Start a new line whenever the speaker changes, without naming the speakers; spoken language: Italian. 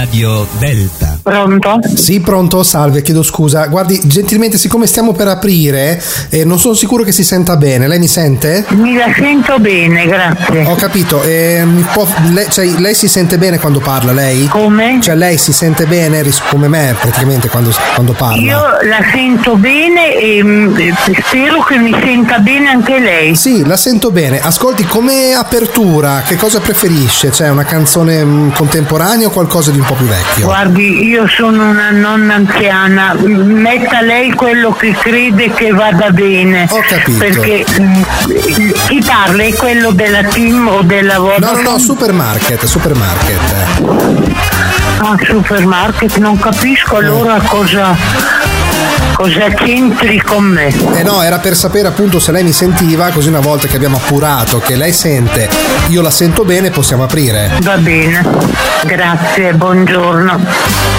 Radio Delta.
Pronto?
Sì, pronto, salve, chiedo scusa. Guardi, gentilmente, siccome stiamo per aprire, non sono sicuro che si senta bene. Lei mi sente?
Mi la sento bene, grazie.
Ho capito. Lei si sente bene quando parla, lei?
Come?
Cioè lei si sente bene come me praticamente quando parla?
Io la sento bene e spero che mi senta bene anche lei.
Sì, la sento bene. Ascolti, come apertura, che cosa preferisce? C'è una canzone contemporanea o qualcosa di un po' più vecchio?
Guardi, io sono una nonna anziana, metta lei quello che crede che vada bene.
Ho capito.
Perché chi parla è quello della Team o della Vodafone?
No, supermarket.
Ah, supermarket, non capisco allora cosa c'entri con me.
No, era per sapere appunto se lei mi sentiva, così una volta che abbiamo appurato che lei sente, io la sento bene, possiamo aprire.
Va bene, grazie, buongiorno.